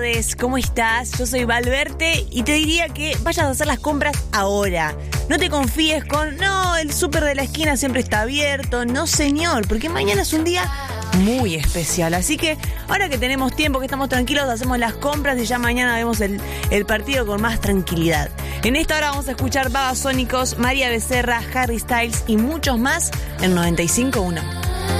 ¿Cómo estás? Yo soy Valverte y te diría que vayas a hacer las compras ahora. No te confíes con, no, el súper de la esquina siempre está abierto. No, señor, porque mañana es un día muy especial. Así que ahora que tenemos tiempo, que estamos tranquilos, hacemos las compras y ya mañana vemos el partido con más tranquilidad. En esta hora vamos a escuchar Babasónicos, María Becerra, Harry Styles y muchos más en 95.1.